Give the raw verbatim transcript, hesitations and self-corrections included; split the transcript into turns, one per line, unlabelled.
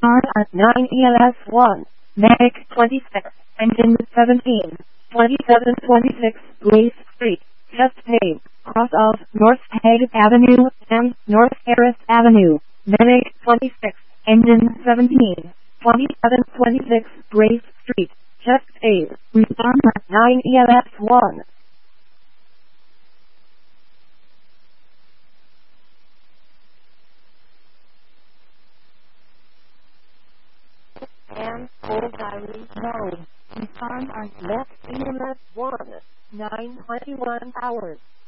Start at nine E L S one. Medic twenty-six. Engine seventeen. twenty-seven twenty-six Grace Street. Just pave. Cross of North Hague Avenue and North Harris Avenue. Medic twenty-six. Engine seventeen. twenty-seven twenty-six Grace Street. Just pave. Return at nine E L S one. And full diary mode. Return on left E M S one. nine twenty-one hours.